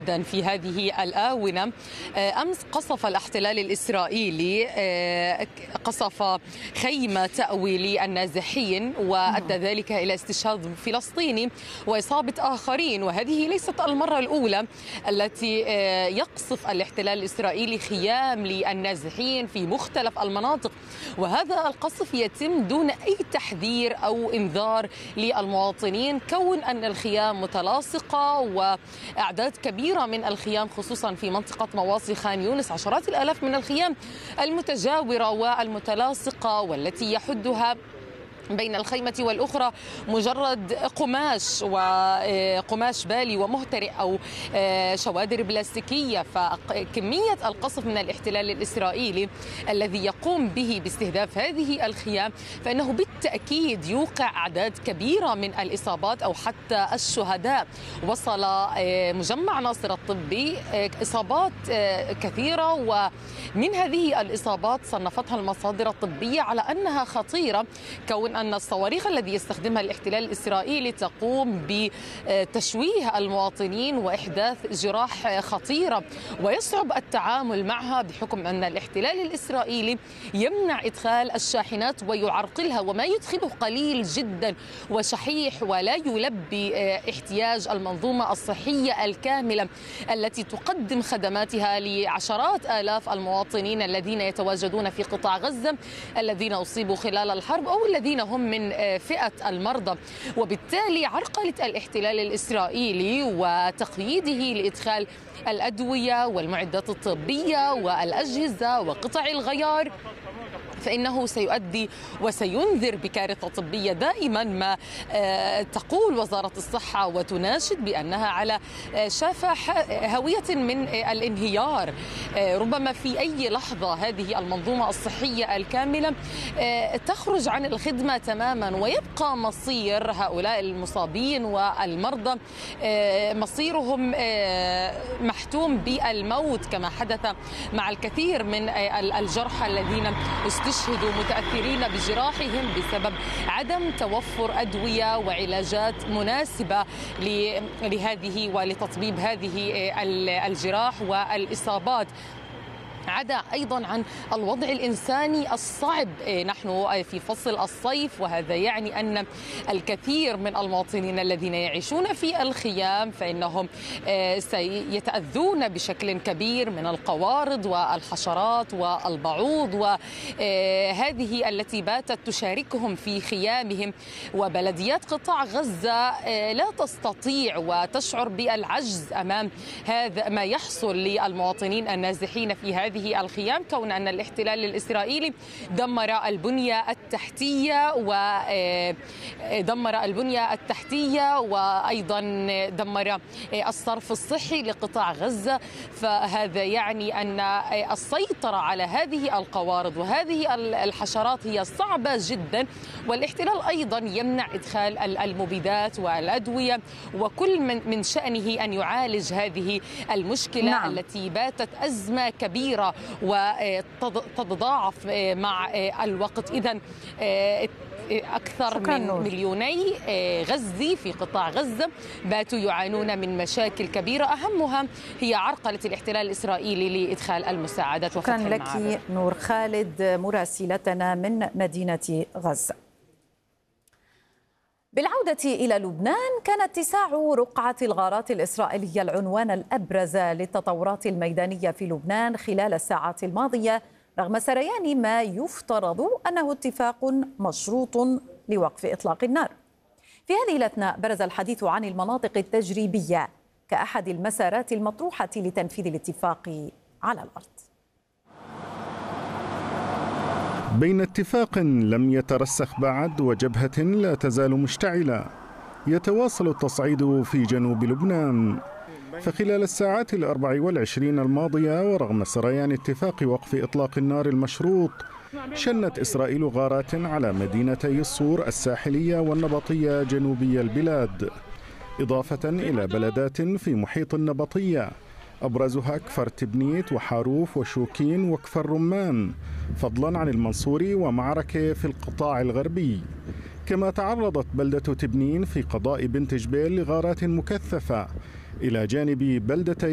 في هذه الآونة. أمس قصف الاحتلال الإسرائيلي قصف خيمة تأوي للنازحين وأدى ذلك إلى استشهاد فلسطيني وإصابة آخرين، وهذه ليست المرة الأولى التي يقصف الاحتلال الإسرائيلي خيام للنازحين في مختلف المناطق، وهذا القصف يتم دون أي تحذير أو إنذار للمواطنين، كون أن الخيام متلاصقة وأعداد كبيرة من الخيام خصوصا في منطقة مواصي خان يونس، عشرات الآلاف من الخيام المتجاورة والمتلاصقة والتي يحدها بين الخيمة والأخرى مجرد قماش وقماش بالي ومهترئ أو شوادر بلاستيكية. فكمية القصف من الاحتلال الإسرائيلي الذي يقوم به باستهداف هذه الخيام فإنه بالتأكيد يوقع أعداد كبيرة من الإصابات أو حتى الشهداء. وصل مجمع ناصر الطبي إصابات كثيرة، ومن هذه الإصابات صنفتها المصادر الطبية على أنها خطيرة، كون أن الصواريخ الذي يستخدمها الاحتلال الإسرائيلي تقوم بتشويه المواطنين وإحداث جراح خطيرة، ويصعب التعامل معها بحكم أن الاحتلال الإسرائيلي يمنع إدخال الشاحنات ويعرقلها، وما يدخله قليل جدا وشحيح ولا يلبي احتياج المنظومة الصحية الكاملة التي تقدم خدماتها لعشرات آلاف المواطنين الذين يتواجدون في قطاع غزة، الذين أصيبوا خلال الحرب أو الذين هم من فئة المرضى. وبالتالي عرقلة الاحتلال الإسرائيلي وتقييده لإدخال الأدوية والمعدات الطبية والأجهزة وقطع الغيار فإنه سيؤدي وسينذر بكارثة طبية. دائما ما تقول وزارة الصحة وتناشد بأنها على شفا هوية من الانهيار، ربما في أي لحظة هذه المنظومة الصحية الكاملة تخرج عن الخدمة تماما، ويبقى مصير هؤلاء المصابين والمرضى مصيرهم محتوم بالموت، كما حدث مع الكثير من الجرحى الذين استشهدوا متأثرين بجراحهم بسبب عدم توفر أدوية وعلاجات مناسبة لهذه ولتطبيب هذه الجراح والإصابات. عدا أيضا عن الوضع الإنساني الصعب، نحن في فصل الصيف، وهذا يعني أن الكثير من المواطنين الذين يعيشون في الخيام فإنهم سيتأذون بشكل كبير من القوارض والحشرات والبعوض، وهذه التي باتت تشاركهم في خيامهم. وبلديات قطاع غزة لا تستطيع وتشعر بالعجز أمام هذا ما يحصل للمواطنين النازحين في هذه الخيام، كون أن الاحتلال الإسرائيلي دمر البنية التحتية وأيضا دمر الصرف الصحي لقطاع غزة. فهذا يعني أن السيطرة على هذه القوارض وهذه الحشرات هي صعبة جدا، والاحتلال أيضا يمنع إدخال المبيدات والأدوية، وكل من شأنه أن يعالج هذه المشكلة التي باتت أزمة كبيرة وتتضاعف مع الوقت. إذن أكثر من 2 مليون غزي في قطاع غزة باتوا يعانون من مشاكل كبيرة، أهمها هي عرقلة الاحتلال الإسرائيلي لإدخال المساعدات وفتح المعابر. شكرا لك نور خالد مراسلتنا من مدينة غزة. بالعودة إلى لبنان، كان اتساع رقعة الغارات الإسرائيلية العنوان الأبرز للتطورات الميدانية في لبنان خلال الساعات الماضية، رغم سريان ما يفترض أنه اتفاق مشروط لوقف إطلاق النار. في هذه الأثناء برز الحديث عن المناطق التجريبية كأحد المسارات المطروحة لتنفيذ الاتفاق على الأرض. بين اتفاق لم يترسخ بعد وجبهة لا تزال مشتعلة، يتواصل التصعيد في جنوب لبنان. فخلال الساعات 24 الماضية ورغم سريان اتفاق وقف إطلاق النار المشروط، شنت إسرائيل غارات على مدينتي الصور الساحلية والنبطية جنوبي البلاد، إضافة إلى بلدات في محيط النبطية أبرزها كفر تبنيت وحاروف وشوكين وكفر رمان، فضلا عن المنصوري ومعركة في القطاع الغربي. كما تعرضت بلدة تبنين في قضاء بنت جبيل لغارات مكثفة إلى جانب بلدتي